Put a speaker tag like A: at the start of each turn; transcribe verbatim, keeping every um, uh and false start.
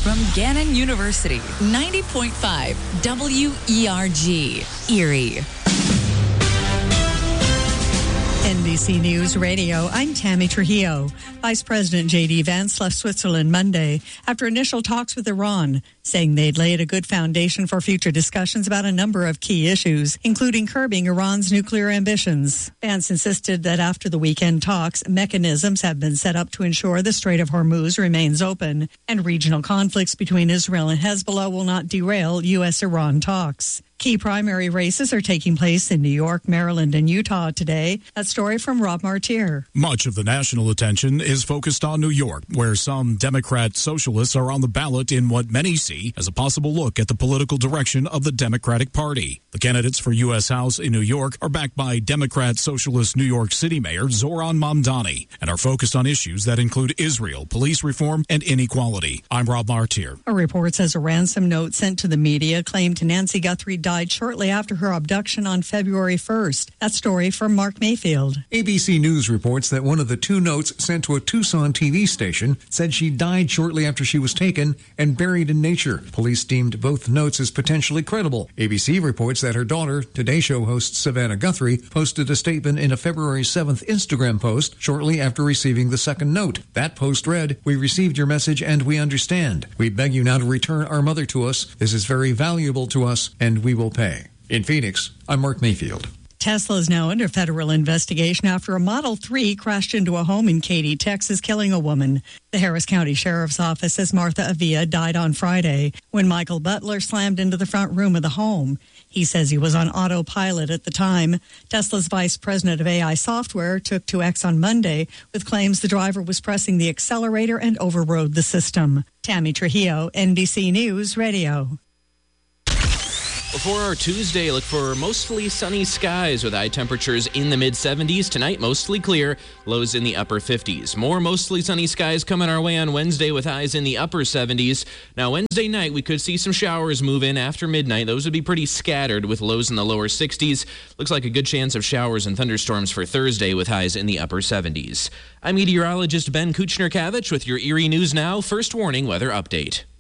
A: from Gannon University, ninety point five W E R G, Erie.
B: N B C News Radio, I'm Tammy Trujillo. Vice President J D Vance left Switzerland Monday after initial talks with Iran, saying they'd laid a good foundation for future discussions about a number of key issues, including curbing Iran's nuclear ambitions. Vance insisted that after the weekend talks, mechanisms have been set up to ensure the Strait of Hormuz remains open, and regional conflicts between Israel and Hezbollah will not derail U S Iran talks. Key primary races are taking place in New York, Maryland, and Utah today. A story from Rob Martier.
C: Much of the national attention is focused on New York, where some Democrat socialists are on the ballot in what many see as a possible look at the political direction of the Democratic Party. The candidates for U S House in New York are backed by Democrat Socialist New York City Mayor Zoran Mamdani and are focused on issues that include Israel, police reform, and inequality. I'm Rob Martier.
B: A report says a ransom note sent to the media claimed Nancy Guthrie died shortly after her abduction on February first. That story from Mark Mayfield.
D: A B C News reports that one of the two notes sent to a Tucson T V station said she died shortly after she was taken and buried in nature. Police deemed both notes as potentially credible. A B C reports that her daughter, Today Show host Savannah Guthrie, posted a statement in a February seventh Instagram post shortly after receiving the second note. That post read, "We received your message and we understand. We beg you now to return our mother to us. This is very valuable to us and we will pay." In Phoenix, I'm Mark Mayfield.
B: Tesla is now under federal investigation after a Model three crashed into a home in Katy, Texas, killing a woman. The Harris County Sheriff's Office says Martha Avila died on Friday when Michael Butler slammed into the front room of the home. He says he was on autopilot at the time. Tesla's vice president of A I software took to X on Monday with claims the driver was pressing the accelerator and overrode the system. Tammy Trujillo, N B C News Radio.
E: For our Tuesday, look for mostly sunny skies with high temperatures in the mid seventies. Tonight, mostly clear, lows in the upper fifties. More mostly sunny skies coming our way on Wednesday with highs in the upper seventies. Now, Wednesday night, we could see some showers move in after midnight. Those would be pretty scattered with lows in the lower sixties. Looks like a good chance of showers and thunderstorms for Thursday with highs in the upper seventies. I'm meteorologist Ben Kuchner-Kavich with your Erie News Now First Warning Weather Update.